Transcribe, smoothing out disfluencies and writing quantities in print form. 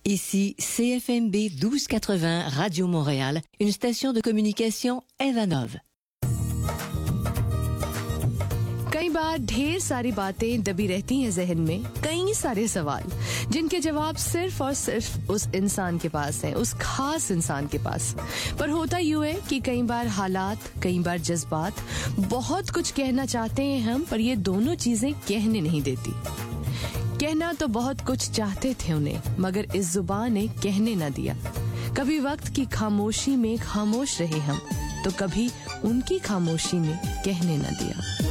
Ici CFMB 1280 Radio Montréal, une station de communication Evanov. कई बार ढेर सारी बातें दबी रहती हैं जहन में, कई सारे सवाल जिनके जवाब सिर्फ और सिर्फ उस इंसान के पास हैं, उस खास इंसान के पास। पर होता यूं है कि कई बार हालात, कई बार जज्बात, बहुत कुछ कहना चाहते हैं हम, पर ये दोनों चीजें कहने नहीं देती। कहना तो बहुत कुछ चाहते थे उन्हें, मगर इस जुबान ने कहने न दिया। कभी वक्त की खामोशी में खामोश रहे हम, तो कभी उनकी खामोशी ने कहने न दिया।